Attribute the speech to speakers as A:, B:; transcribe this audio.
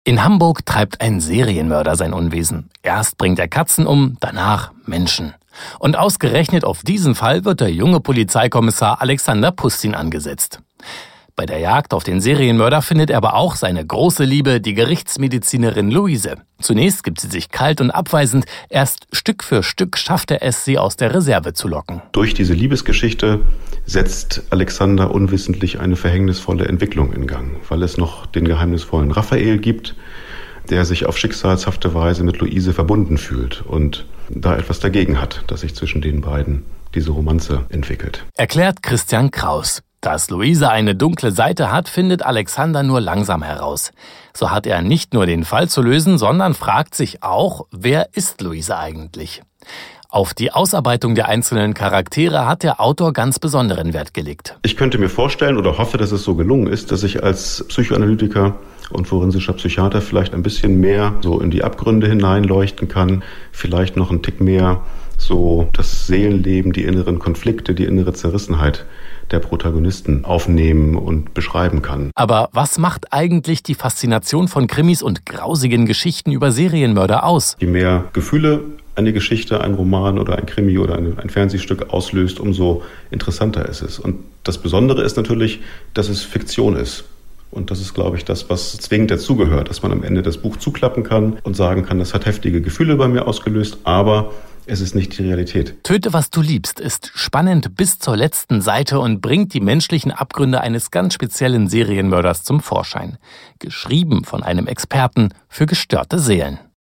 A: In Hamburg treibt ein Serienmörder sein Unwesen. Erst bringt er Katzen um, danach Menschen. Und ausgerechnet auf diesen Fall wird der junge Polizeikommissar Alexander Pustin angesetzt. Bei der Jagd auf den Serienmörder findet er aber auch seine große Liebe, die Gerichtsmedizinerin Luise. Zunächst gibt sie sich kalt und abweisend, erst Stück für Stück schafft er es, sie aus der Reserve zu locken.
B: Durch diese Liebesgeschichte setzt Alexander unwissentlich eine verhängnisvolle Entwicklung in Gang, weil es noch den geheimnisvollen Raphael gibt, der sich auf schicksalshafte Weise mit Luise verbunden fühlt und da etwas dagegen hat, dass sich zwischen den beiden diese Romanze entwickelt.
A: Erklärt Christian Kraus. Dass Luise eine dunkle Seite hat, findet Alexander nur langsam heraus. So hat er nicht nur den Fall zu lösen, sondern fragt sich auch, wer ist Luise eigentlich? Auf die Ausarbeitung der einzelnen Charaktere hat der Autor ganz besonderen Wert gelegt.
B: Ich könnte mir vorstellen oder hoffe, dass es so gelungen ist, dass ich als Psychoanalytiker und forensischer Psychiater vielleicht ein bisschen mehr so in die Abgründe hineinleuchten kann, vielleicht noch einen Tick mehr so das Seelenleben, die inneren Konflikte, die innere Zerrissenheit der Protagonisten aufnehmen und beschreiben kann.
A: Aber was macht eigentlich die Faszination von Krimis und grausigen Geschichten über Serienmörder aus?
B: Je mehr Gefühle eine Geschichte, ein Roman oder ein Krimi oder ein Fernsehstück auslöst, umso interessanter ist es. Und das Besondere ist natürlich, dass es Fiktion ist. Und das ist, glaube ich, das, was zwingend dazugehört, dass man am Ende das Buch zuklappen kann und sagen kann, das hat heftige Gefühle bei mir ausgelöst, aber es ist nicht die Realität.
A: Töte, was du liebst ist spannend bis zur letzten Seite und bringt die menschlichen Abgründe eines ganz speziellen Serienmörders zum Vorschein. Geschrieben von einem Experten für gestörte Seelen.